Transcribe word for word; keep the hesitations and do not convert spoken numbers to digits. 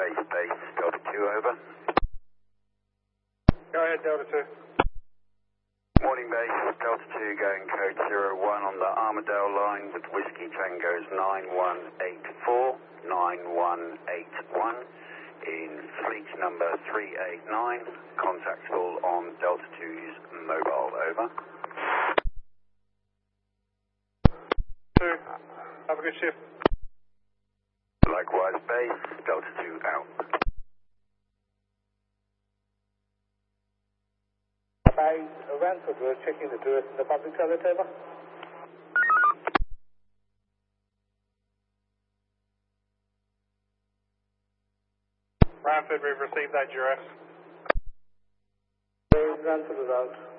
base, base, Delta two, over. Go ahead, Delta two. Morning base, Delta two going code zero one on the Armadale line with Whiskey Tango's nine one eight four, nine one eight one in fleet number three eight nine, contactable on Delta two's mobile, over. Two, have a good shift. Likewise base, Delta two out. By Ranford, we're checking the doors in the public toilet, over. Ranford, we've received that duress. Ranford is out.